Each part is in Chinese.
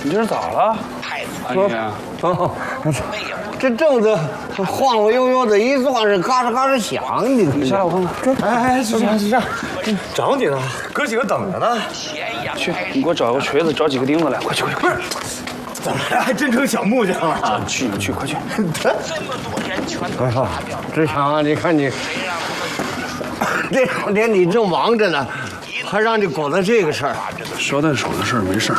你这是咋了？阿姨， 这凳子晃晃悠悠的，一晃是嘎吱嘎吱响。 你下来我看看。 哎，是这样，找你呢，哥几个等着呢。 去，你给我找个锤子，找几个钉子来，快去！不是， 怎么了？还真成小木匠了？ 去，快去！ 哎呀，志强，你看你这2天你正忙着呢，还让你搞到这个事儿。 捎带手的事儿没事儿。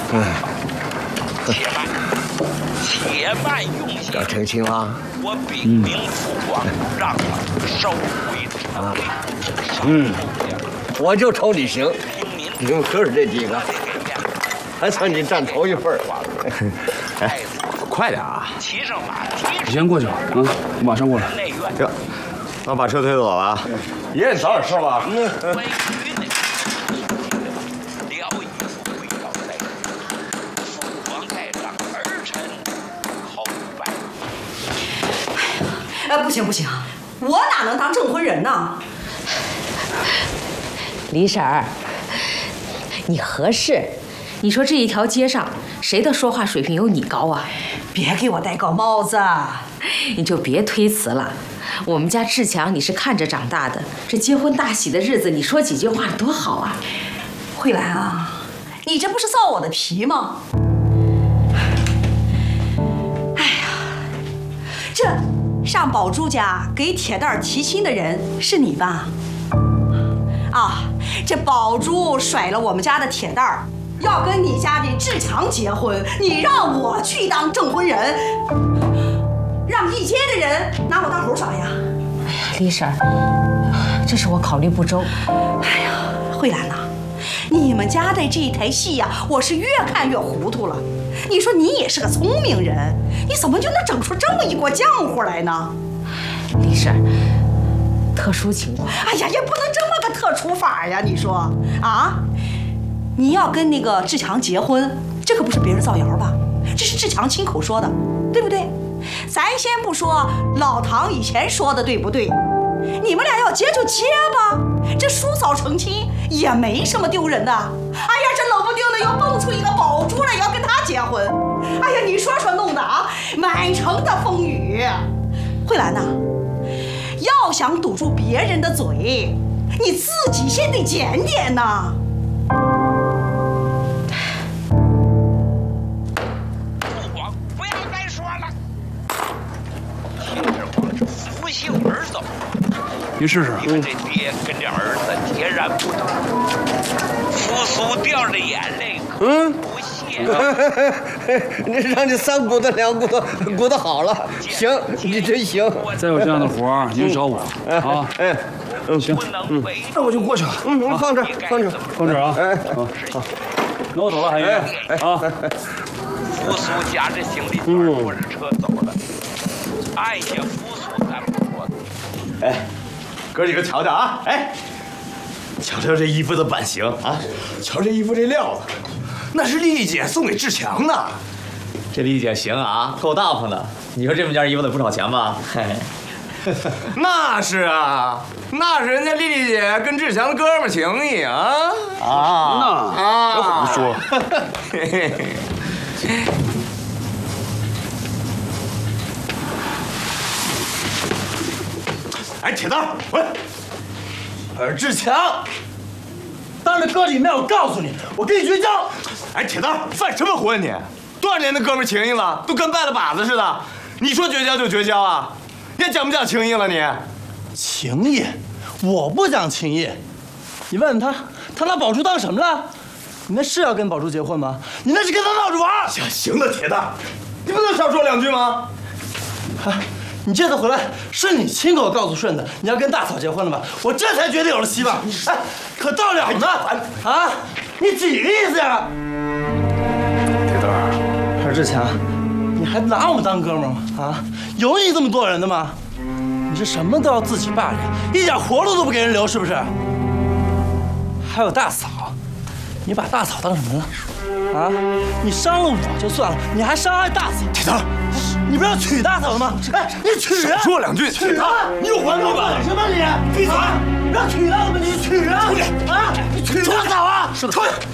且慢用心。 要澄清啊！ 我禀明父王，让他收回成命。 我就瞅你行，你们可是这几个，还算你占头一份。 哎，快点啊！ 骑上马蹄， 你先过去吧，我马上过来。 内院行，那把车推走了。爷，你早点说吧。 关于那辽以父回到内，父王盖上儿臣后拜。 哎，不行，我哪能当证婚人呢？ 李婶儿，你合适？你说这一条街上谁的说话水平有你高啊？ 别给我戴高帽子！ 你就别推辞了。我们家志强你是看着长大的，这结婚大喜的日子，你说几句话多好啊！ 慧兰啊，你这不是臊我的皮吗？哎呀，这上宝珠家给铁蛋儿提亲的人是你吧？啊，这宝珠甩了我们家的铁蛋儿，要跟你家的志强结婚，你让我去当证婚人，让一街的人拿我当猴耍呀？ 哎呀，李婶儿，这是我考虑不周。 哎呀，慧兰呐，你们家的这台戏呀，我是越看越糊涂了。你说你也是个聪明人，你怎么就能整出这么一锅浆糊来呢？ 李婶儿，特殊情况。 哎呀，也不能这么个特殊法呀！你说啊，你要跟那个志强结婚，这可不是别人造谣吧？这是志强亲口说的，对不对？咱先不说老唐以前说的对不对，你们俩要结就结吧，这叔嫂成亲也没什么丢人的。哎呀，这冷不丁的又蹦出一个宝珠来，要跟他结婚，哎呀，你说弄的啊，满城的风雨。慧兰呐，要想堵住别人的嘴，你自己先得检点呐。 父皇，不要再说了。秦始皇是腐朽而走， 你试试。 你看这爹跟这儿子截然不同，扶苏掉着眼泪，不屑。 你让你3骨头2骨头骨头好了，行，你真行。 再有这样的活儿，你就找我啊。行，那我就过去了。 放这啊。好，那我走了，韩云啊。 扶苏夹着行李箱坐着车走了，按下扶苏咱们说的。 哎，哥几个瞧瞧啊！哎，瞧瞧这衣服的版型啊，瞧这衣服这料子，那是丽丽姐送给志强的。 这丽姐行啊，够大方的。你说这么件衣服得不少钱吧？嘿嘿。 那是啊，那是人家丽丽姐跟志强的哥们儿情谊啊！ 别胡说。 哎，铁蛋，喂，志强， 当着哥几面，我告诉你，我跟你绝交！ 哎，铁蛋，犯什么浑你？多少年的哥们儿情谊了，都跟拜了把子似的。你说绝交就绝交啊？你还讲不讲情义了你？ 情义，我不讲情义。你问问他，他拿宝珠当什么了？你那是要跟宝珠结婚吗？你那是跟他闹着玩儿。 行了，铁蛋，你不能少说2句吗？ 哎，你这次回来是你亲口告诉顺子你要跟大嫂结婚了吧？我这才觉得有了希望。哎，可到了呢？啊，你几个意思呀？ 铁蛋， 二志强，你还拿我们当哥们儿吗？啊，有你这么做人的吗？你是什么都要自己霸占，一点活路都不给人留，是不是？还有大嫂，你把大嫂当什么了？啊，你伤了我就算了，你还伤害大嫂。 铁蛋， 你不是要娶大嫂了吗？哎，你娶啊！ 说2句， 娶啊！你有还我本事吗你？闭嘴！不要娶了，你娶啊！出去啊！你娶大嫂啊！ 出去！